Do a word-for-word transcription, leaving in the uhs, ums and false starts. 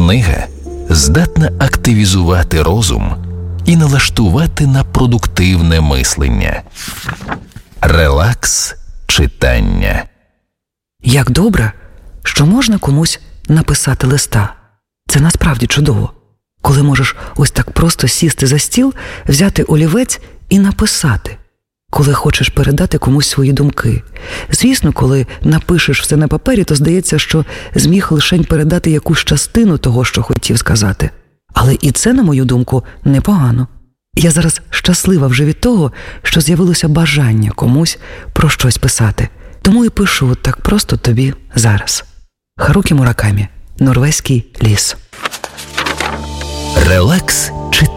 Книга здатна активізувати розум і налаштувати на продуктивне мислення. Релакс читання. Як добре, що можна комусь написати листа. Це насправді чудово. Коли можеш ось так просто сісти за стіл, взяти олівець і написати. Коли хочеш передати комусь свої думки. Звісно, коли напишеш все на папері, то здається, що зміг лишень передати якусь частину того, що хотів сказати. Але і це, на мою думку, непогано. Я зараз щаслива вже від того, що з'явилося бажання комусь про щось писати. Тому і пишу так просто тобі зараз. Харукі Муракамі. Норвезький ліс. Релакс читання.